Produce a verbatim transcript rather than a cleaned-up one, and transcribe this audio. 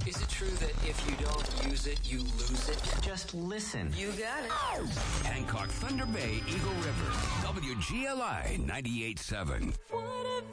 Is it true that if you don't use it, you lose it? Just listen. You got it. Hancock, Thunder Bay, Eagle River, W G L I ninety-eight point seven. What if